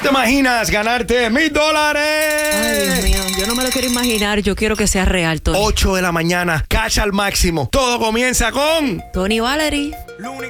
¿Te imaginas ganarte $1,000? Ay, Dios mío, yo no me lo quiero imaginar, yo quiero que sea real, Tony. 8 de la mañana, cash al máximo. Todo comienza con Tony Valerie. Lo único